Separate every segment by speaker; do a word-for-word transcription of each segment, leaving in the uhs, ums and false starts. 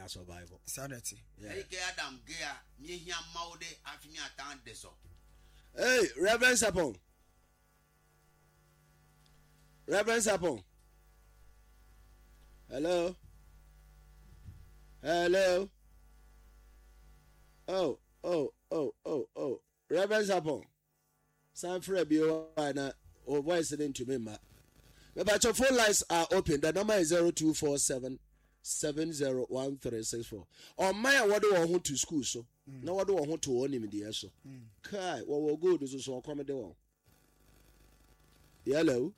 Speaker 1: survival.
Speaker 2: Sanity.
Speaker 3: Hey, Adam Gea, me here maude after me atan deso.
Speaker 1: Hey, Reverend Sapon. Reverend Sapon. Hello. Hello. Oh, oh, oh, oh, oh. Reverend Sapon. San Frebio and oh, voice it into me, ma. But your phone lines are open. The number is zero two four seven seven zero one three six four. On my what do I want to school so? No, what do I want to own him in the air so? Kai, what will go to so come the one? Hello.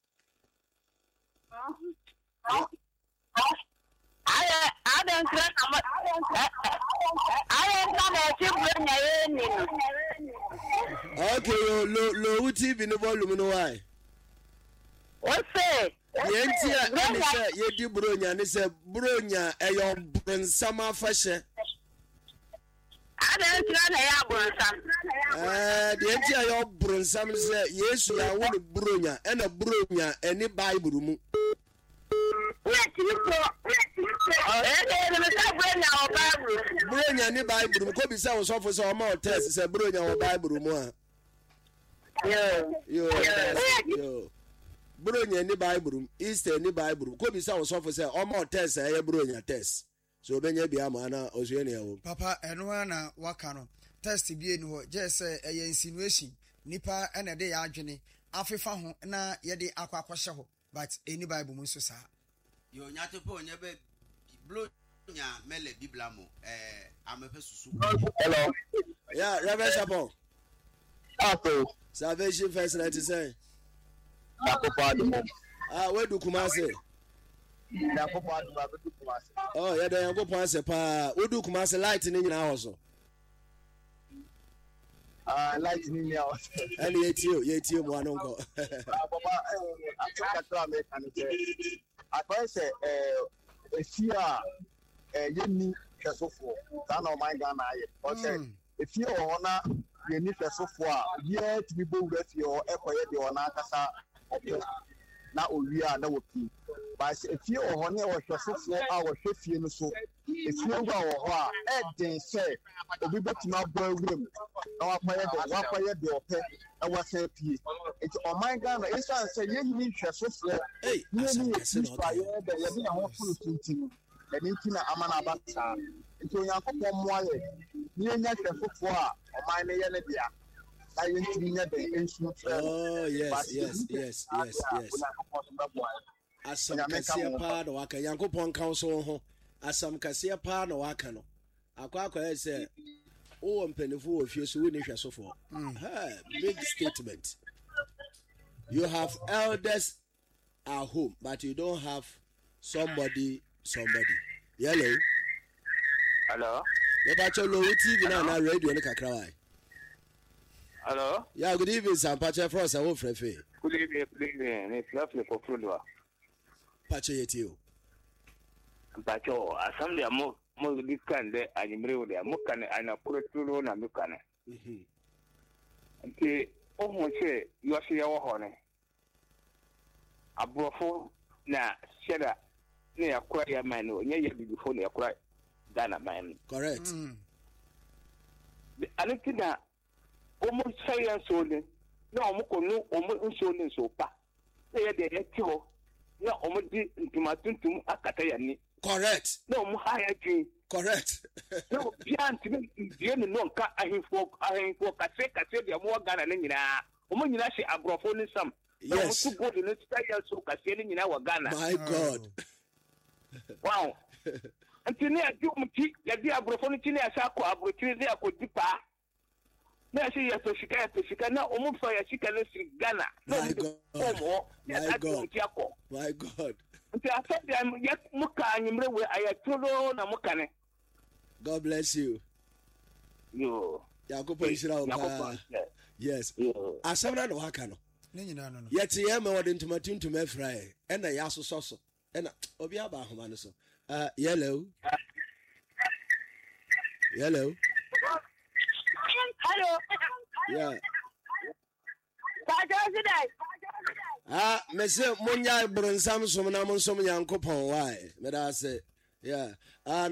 Speaker 4: I I don't I don't
Speaker 1: Okay, low low T V no volume no why?
Speaker 4: What's it?
Speaker 1: Yentia and say ye di bronya and say bronya e your brensama fashion.
Speaker 4: I don't know
Speaker 1: Eh, the yentia your brensam say yes you are one bronya and a bronya any Bible mu. Bronya ni Bible mu ko bi say so for so ma test say bronya o Bible mu a.
Speaker 4: Yo.
Speaker 1: Yo. Yo. Bronya ni Bible Easter ni Bible ko bi say so for say o ma test e bronya test. So benya bia ma na osuye ne wo.
Speaker 2: Papa eno na waka no test bi eni ho je say e insinuation nipa ene de ya adwene afefa ho na ye de akwa akwahye ho but any Bible mu so sa.
Speaker 3: Yo nyate po nyebe blow nya mele bibla mo eh amepe susu.
Speaker 5: Hello.
Speaker 1: Yeah, Reverend Sapon.
Speaker 5: Okay.
Speaker 1: Salvation First ninety say. Ah, where do Kumasi? Oh, yeah, they go Kumasi pa. Where do Kumasi light in your house?
Speaker 5: Ah, light in your house.
Speaker 1: And yet you, yet you one uncle.
Speaker 5: I say, eh, if you are a uni Casofo, Tano Mangana, or say, if you honor the new Casofo, yet we both with your equity or Nakasa, now we are no key. But if you honor or Casofo, our fifty so, if you go or Ed say, we better not boy room, our fire, one fire, the open, and what's happy. It's on my gun, it's not say you need Casofo.
Speaker 1: Hey,
Speaker 5: I said, I and in Amana Bata, into Yankopon Moye, near Netflix, or my Neyanabia. I went to the ancient.
Speaker 1: Oh, yes, yes, yes, yes, yes. As some Cassia Pad or Waka Yankopon Council, as some Cassia Pad or Wakano. Aquaka said, oh, and Penifo, if you're so winning, so for. Big statement. You have elders at home, but you don't have somebody, somebody. Yellow.
Speaker 5: Hello.
Speaker 1: The Bacho Low T V now na radio and Kakrawai.
Speaker 5: Hello.
Speaker 1: Yeah, good evening, Sam Pacha Frost. I will free.
Speaker 5: Good evening, good evening. It's lovely for Florida.
Speaker 1: Pacha yet you.
Speaker 5: Pacho, assembly mo mo this kind de animre de mo kan ana puro na mo kan. Mhm. Nti o mo che yo se yo ho ne. Abrofo na sheda ne yakura ya man no nye ye bibifo ne yakura Ghana man.
Speaker 1: Correct.
Speaker 2: Mm.
Speaker 5: Aletina almost science only. No, Omoko no almost only so pa. They are the echo. No, Omodi Timatuntum Akatayani.
Speaker 1: Correct.
Speaker 5: No, Muhayaji.
Speaker 1: Correct.
Speaker 5: No, Pian Timin no cat I have for I have for Caseka said the more Ghana Nina. Omoninashi Abrofoni some.
Speaker 1: Yes.
Speaker 5: To go to the style so Casini in our Ghana.
Speaker 1: My God.
Speaker 5: Wow. Until near Jumti, the dear Abrofoni Sako Abrotini there could depa. Now she has to shika to shika now almost for a chicken Ghana.
Speaker 1: My God. My God. My God.
Speaker 5: Until I said I'm yet Muka and Yimre, I had Tolo na Mukane.
Speaker 1: God bless you.
Speaker 5: You.
Speaker 1: Yakupo Israel. Yes. Asamna no Hakano.
Speaker 2: No, no, no.
Speaker 1: Yet, I am more than to my tune to me fry, and I also saw so. And Obiaba Homanaso. Uh, yellow. Yellow.
Speaker 4: Hello.
Speaker 1: Yeah. Ah, Monsieur Munya Brunsam Sumnam Sum Yankopon, why? But I say, yeah. Ah,